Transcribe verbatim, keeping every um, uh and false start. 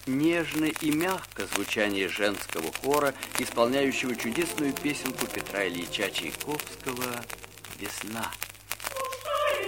нежно и мягко звучание женского хора, исполняющего чудесную песенку Петра Ильича Чайковского «Весна».